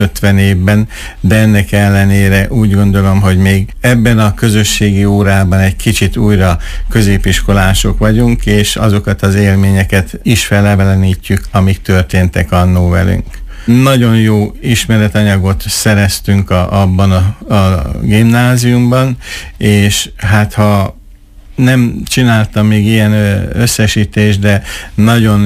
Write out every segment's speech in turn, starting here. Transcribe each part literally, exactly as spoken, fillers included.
ötven évben, de ennek ellenére úgy gondolom, hogy még ebben a közösségi órában egy kicsit újra középiskolások vagyunk, és azokat az élményeket is felevelenítjük, amik történtek annó velünk. Nagyon jó ismeretanyagot szereztünk a, abban a, a gimnáziumban, és hát ha nem csináltam még ilyen összesítést, de nagyon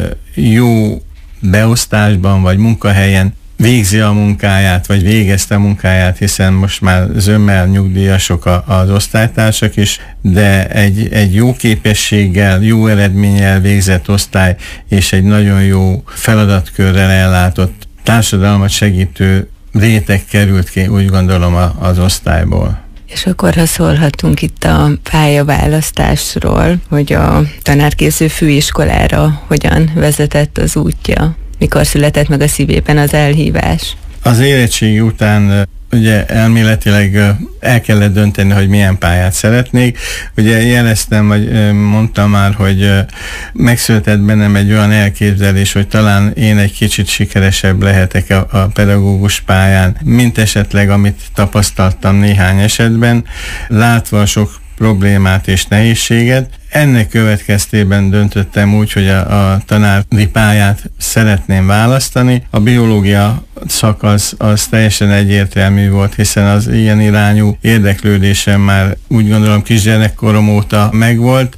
jó beosztásban vagy munkahelyen végzi a munkáját, vagy végezte a munkáját, hiszen most már zömmel nyugdíjasok a, az osztálytársak is, de egy, egy jó képességgel, jó eredménnyel végzett osztály, és egy nagyon jó feladatkörrel ellátott társadalmat segítő réteg került ki, úgy gondolom, a, az osztályból. És akkor, ha szólhatunk itt a pályaválasztásról, hogy a tanárképző főiskolára hogyan vezetett az útja, mikor született meg a szívében az elhívás? Az érettségi után ugye elméletileg el kellett dönteni, hogy milyen pályát szeretnék. Ugye jeleztem, vagy mondtam már, hogy megszületett bennem egy olyan elképzelés, hogy talán én egy kicsit sikeresebb lehetek a, a pedagógus pályán, mint esetleg amit tapasztaltam néhány esetben, látva a sok problémát és nehézséget. Ennek következtében döntöttem úgy, hogy a, a tanári pályát szeretném választani. A biológia szakasz az teljesen egyértelmű volt, hiszen az ilyen irányú érdeklődésem már úgy gondolom kisgyerekkorom óta megvolt,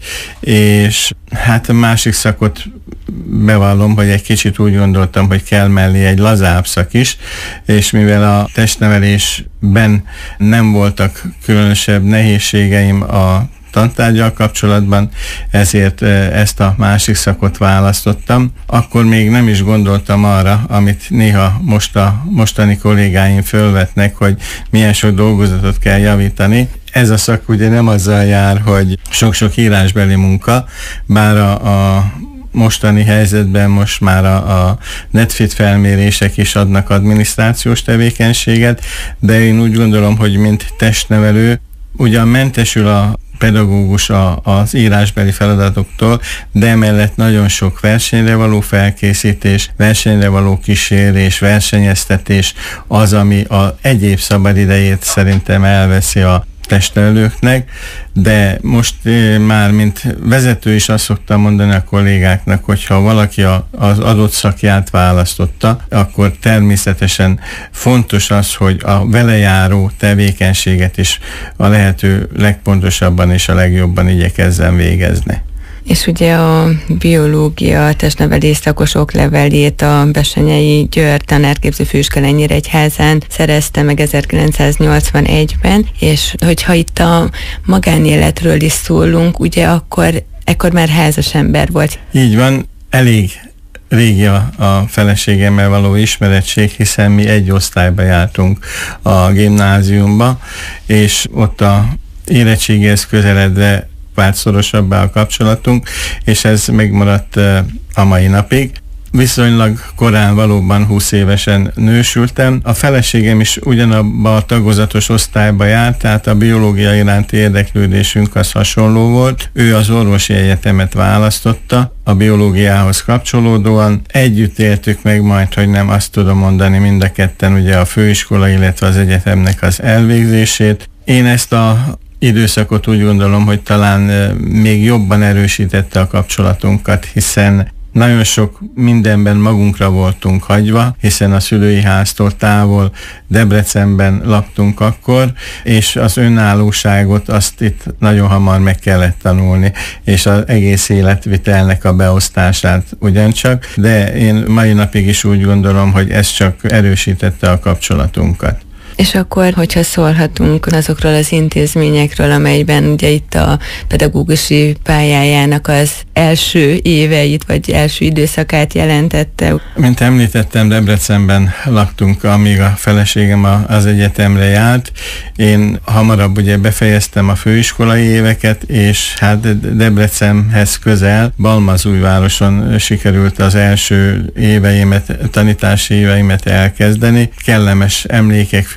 és hát a másik szakot bevallom, hogy egy kicsit úgy gondoltam, hogy kell mellé egy lazább szak is, és mivel a testnevelésben nem voltak különösebb nehézségeim a tantárgyal kapcsolatban, ezért ezt a másik szakot választottam. Akkor még nem is gondoltam arra, amit néha most a mostani kollégáim fölvetnek, hogy milyen sok dolgozatot kell javítani. Ez a szak ugye nem azzal jár, hogy sok-sok írásbeli munka, bár a, a mostani helyzetben most már a, a Netfit felmérések is adnak adminisztrációs tevékenységet, de én úgy gondolom, hogy mint testnevelő ugyan mentesül a pedagógus a, az írásbeli feladatoktól, de emellett nagyon sok versenyre való felkészítés, versenyre való kísérés, versenyeztetés az, ami az egyéb szabadidejét szerintem elveszi a testnevelőknek, de most eh, már mint vezető is azt szoktam mondani a kollégáknak, hogyha valaki a, az adott szakját választotta, akkor természetesen fontos az, hogy a vele járó tevékenységet is a lehető legpontosabban és a legjobban igyekezzen végezni. És ugye a biológia testnevelés szakos oklevelét a Bessenyei György Tanárképző Főiskola Nyíregyházán szerezte meg ezerkilencszáznyolcvanegyben, és hogyha itt a magánéletről is szólunk, ugye akkor ekkor már házas ember volt. Így van, elég régi a, a feleségemmel való ismerettség, hiszen mi egy osztályba jártunk a gimnáziumba, és ott a érettségéhez közeledve vált szorosabbá a kapcsolatunk, és ez megmaradt a mai napig. Viszonylag korán, valóban húsz évesen nősültem. A feleségem is ugyanabba a tagozatos osztályba járt, tehát a biológia iránti érdeklődésünk az hasonló volt. Ő az orvosi egyetemet választotta, a biológiához kapcsolódóan. Együtt éltük meg majd, hogy nem azt tudom mondani, mind a ketten ugye a főiskola, illetve az egyetemnek az elvégzését. Én ezt a időszakot úgy gondolom, hogy talán még jobban erősítette a kapcsolatunkat, hiszen nagyon sok mindenben magunkra voltunk hagyva, hiszen a szülői háztól távol Debrecenben laktunk akkor, és az önállóságot azt itt nagyon hamar meg kellett tanulni, és az egész életvitelnek a beosztását ugyancsak, de én mai napig is úgy gondolom, hogy ez csak erősítette a kapcsolatunkat. És akkor, hogyha szólhatunk azokról az intézményekről, amelyben ugye itt a pedagógusi pályájának az első éveit, vagy első időszakát jelentette. Mint említettem, Debrecenben laktunk, amíg a feleségem az egyetemre járt. Én hamarabb ugye befejeztem a főiskolai éveket, és hát Debrecenhez közel, Balmazújvároson sikerült az első éveimet, tanítási éveimet elkezdeni. Kellemes emlékek fű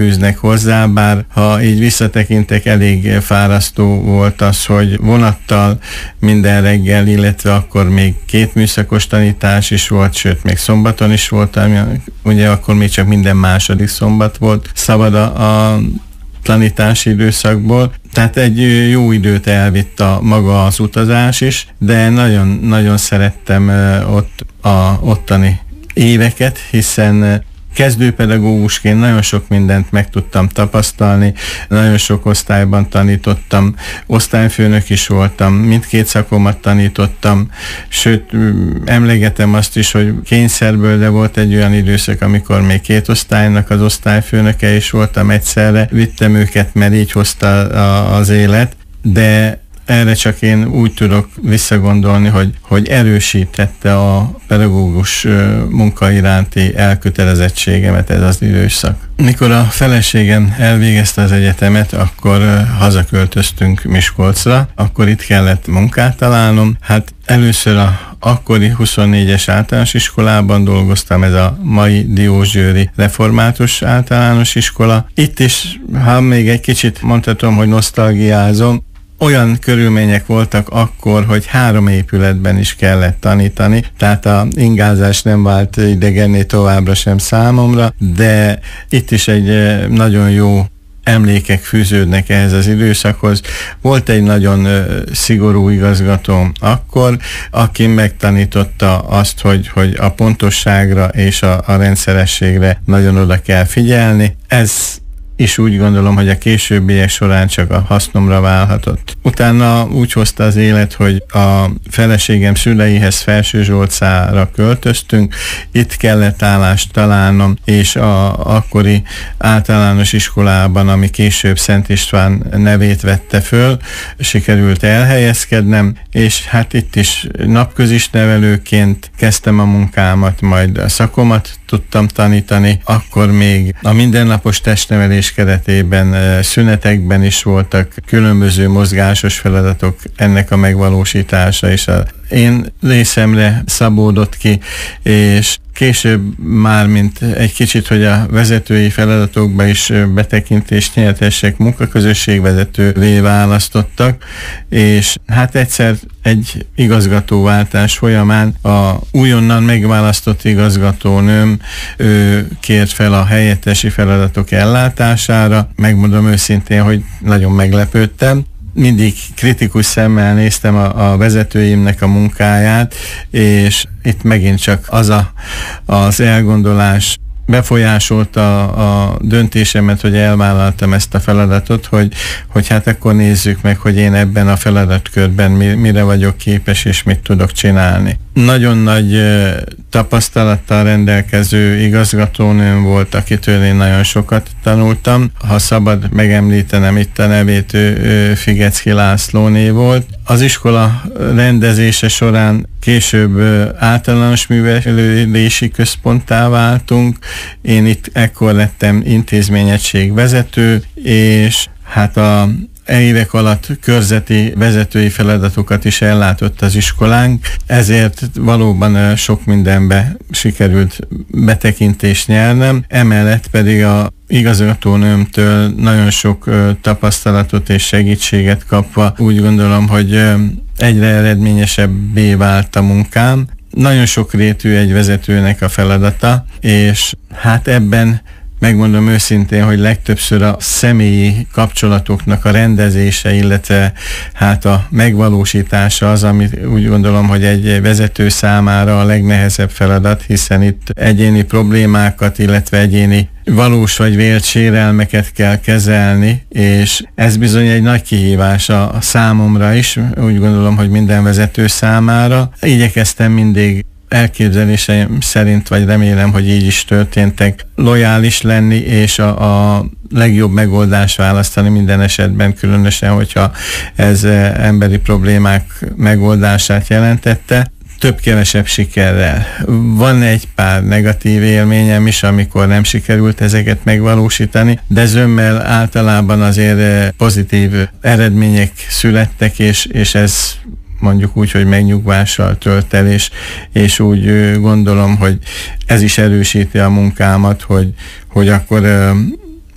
fűznek hozzá, bár ha így visszatekintek, elég fárasztó volt az, hogy vonattal minden reggel, illetve akkor még két műszakos tanítás is volt, sőt, még szombaton is volt, ami ugye akkor még csak minden második szombat volt szabad a, a tanítási időszakból, tehát egy jó időt elvitt a maga az utazás is, de nagyon, nagyon szerettem ott a ottani éveket, hiszen kezdőpedagógusként nagyon sok mindent meg tudtam tapasztalni, nagyon sok osztályban tanítottam, osztályfőnök is voltam, mindkét szakomat tanítottam, sőt, emlegetem azt is, hogy kényszerből, de volt egy olyan időszak, amikor még két osztálynak az osztályfőnöke is voltam egyszerre, vittem őket, mert így hozta az élet, de erre csak én úgy tudok visszagondolni, hogy, hogy erősítette a pedagógus munka iránti elkötelezettségemet ez az időszak. Mikor a feleségem elvégezte az egyetemet, akkor hazaköltöztünk Miskolcra, akkor itt kellett munkát találnom. Hát először a akkori huszonnégyes általános iskolában dolgoztam, ez a mai Diósgyőri Református Általános Iskola. Itt is, ha még egy kicsit mondhatom, hogy nosztalgiázom, olyan körülmények voltak akkor, hogy három épületben is kellett tanítani, tehát a ingázás nem vált idegenné továbbra sem számomra, de itt is egy nagyon jó emlékek fűződnek ehhez az időszakhoz. Volt egy nagyon szigorú igazgatóm akkor, aki megtanította azt, hogy, hogy a pontosságra és a, a rendszerességre nagyon oda kell figyelni. Ez és úgy gondolom, hogy a későbbiek során csak a hasznomra válhatott. Utána úgy hozta az élet, hogy a feleségem szüleihez Felsőzsolcára költöztünk, itt kellett állást találnom, és a akkori általános iskolában, ami később Szent István nevét vette föl, sikerült elhelyezkednem, és hát itt is napközis nevelőként kezdtem a munkámat, majd a szakomat tudtam tanítani, akkor még a mindennapos testnevelés keretében szünetekben is voltak különböző mozgásos feladatok, ennek a megvalósítása, és a én részemre szabódott ki, és később már, mint egy kicsit, hogy a vezetői feladatokba is betekintést nyertessek, munkaközösségvezetővé választottak, és hát egyszer egy igazgatóváltás folyamán a újonnan megválasztott igazgatónőm, ő kért fel a helyettesi feladatok ellátására. Megmondom őszintén, hogy nagyon meglepődtem. Mindig kritikus szemmel néztem a, a vezetőimnek a munkáját, és itt megint csak az a, az elgondolás befolyásolta a, a döntésemet, hogy elvállaltam ezt a feladatot, hogy, hogy hát akkor nézzük meg, hogy én ebben a feladatkörben mi, mire vagyok képes, és mit tudok csinálni. Nagyon nagy uh, tapasztalattal rendelkező igazgatónőm volt, akitől én nagyon sokat tanultam. Ha szabad megemlítenem itt a nevét, ő, ő Figecki Lászlóné volt. Az iskola rendezése során később uh, általános művelési központtá váltunk. Én itt ekkor lettem intézményegység vezető, és hát a évek alatt körzeti vezetői feladatokat is ellátott az iskolánk, ezért valóban sok mindenbe sikerült betekintést nyernem, emellett pedig a igazgatónőmtől nagyon sok tapasztalatot és segítséget kapva úgy gondolom, hogy egyre eredményesebbé vált a munkám. Nagyon sokrétű egy vezetőnek a feladata, és hát ebben megmondom őszintén, hogy legtöbbször a személyi kapcsolatoknak a rendezése, illetve hát a megvalósítása az, amit úgy gondolom, hogy egy vezető számára a legnehezebb feladat, hiszen itt egyéni problémákat, illetve egyéni valós vagy vélt sérelmeket kell kezelni, és ez bizony egy nagy kihívás a számomra is, úgy gondolom, hogy minden vezető számára. Igyekeztem mindig elképzeléseim szerint, vagy remélem, hogy így is történtek, lojális lenni, és a, a legjobb megoldást választani minden esetben, különösen, hogyha ez emberi problémák megoldását jelentette. Több-kevesebb sikerrel. Van egy pár negatív élményem is, amikor nem sikerült ezeket megvalósítani, de zömmel általában azért pozitív eredmények születtek, és, és ez mondjuk úgy, hogy megnyugvással tölt el, és, és úgy gondolom, hogy ez is erősíti a munkámat, hogy, hogy akkor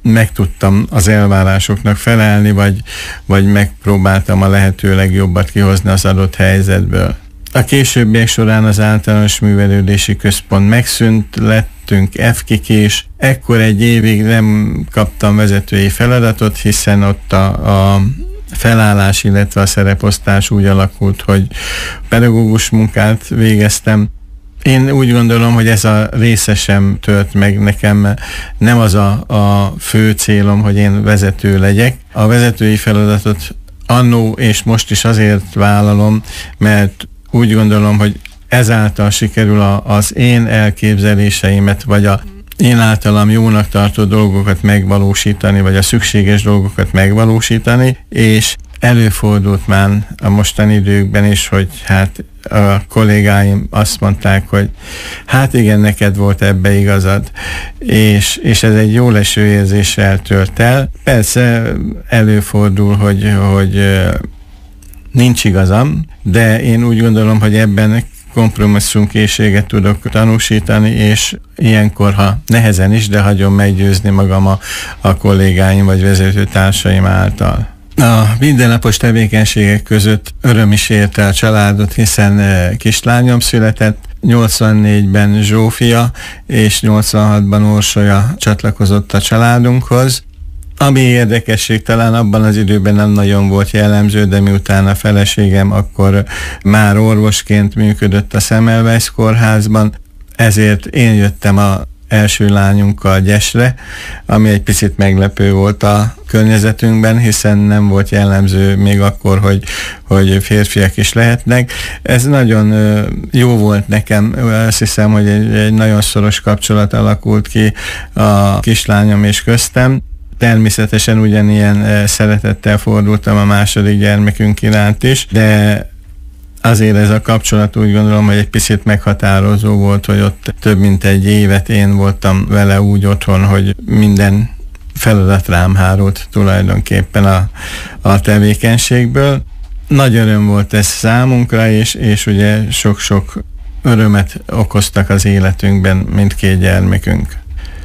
meg tudtam az elvárásoknak felelni, vagy, vagy megpróbáltam a lehető legjobbat kihozni az adott helyzetből. A későbbiek során az általános művelődési központ megszűnt, lettünk ef kik is. Ekkor egy évig nem kaptam vezetői feladatot, hiszen ott a, a felállás, illetve a szereposztás úgy alakult, hogy pedagógus munkát végeztem. Én úgy gondolom, hogy ez a része sem tört meg nekem, nem az a, a fő célom, hogy én vezető legyek. A vezetői feladatot annó és most is azért vállalom, mert úgy gondolom, hogy ezáltal sikerül a, az én elképzeléseimet, vagy a én általam jónak tartó dolgokat megvalósítani, vagy a szükséges dolgokat megvalósítani, és előfordult már a mostani időkben is, hogy hát a kollégáim azt mondták, hogy hát igen, neked volt ebbe igazad, és, és ez egy jó leső érzéssel tölt el. Persze előfordul, hogy, hogy nincs igazam, de én úgy gondolom, hogy ebben kompromisszumkészséget tudok tanúsítani, és ilyenkor, ha nehezen is, de hagyom meggyőzni magam a, a kollégáim vagy vezetőtársaim által. A mindennapos tevékenységek között öröm is érte a családot, hiszen kislányom született, nyolcvannégyben Zsófia és nyolcvanhatban Orsolya csatlakozott a családunkhoz. Ami érdekesség, talán abban az időben nem nagyon volt jellemző, de miután a feleségem akkor már orvosként működött a Semmelweis kórházban, ezért én jöttem a első lányunkkal Gyesre, ami egy picit meglepő volt a környezetünkben, hiszen nem volt jellemző még akkor, hogy, hogy férfiak is lehetnek. Ez nagyon jó volt nekem, azt hiszem, hogy egy, egy nagyon szoros kapcsolat alakult ki a kislányom és köztem. Természetesen ugyanilyen szeretettel fordultam a második gyermekünk iránt is, de azért ez a kapcsolat úgy gondolom, hogy egy picit meghatározó volt, hogy ott több mint egy évet én voltam vele úgy otthon, hogy minden feladat rám hárult tulajdonképpen a, a tevékenységből. Nagy öröm volt ez számunkra, és, és ugye sok-sok örömet okoztak az életünkben mindkét gyermekünk.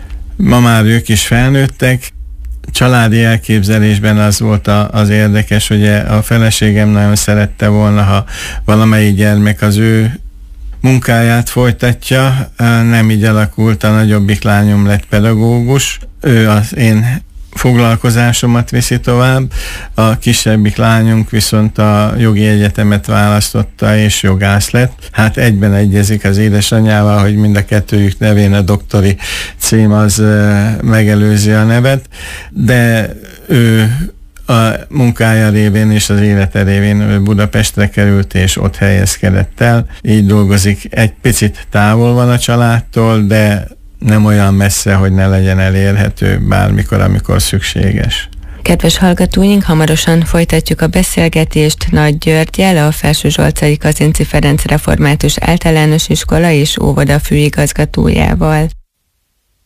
Ma már ők is felnőttek. Családi elképzelésben az volt a, az érdekes, hogy a feleségem nagyon szerette volna, ha valamelyik gyermek az ő munkáját folytatja. Nem így alakult, a nagyobbik lányom lett pedagógus, ő az én foglalkozásomat viszi tovább, a kisebbik lányunk viszont a jogi egyetemet választotta és jogász lett. Hát egyben egyezik az édesanyjával, hogy mind a kettőjük nevén a doktori cím az megelőzi a nevet, de ő a munkája révén és az élete révén Budapestre került és ott helyezkedett el. Így dolgozik, egy picit távol van a családtól, de nem olyan messze, hogy ne legyen elérhető bármikor, amikor szükséges. Kedves hallgatóink, hamarosan folytatjuk a beszélgetést Nagy Györggyel, a Felsőzsolcai Kazinczy Ferenc Református Általános Iskola és Óvoda főigazgatójával.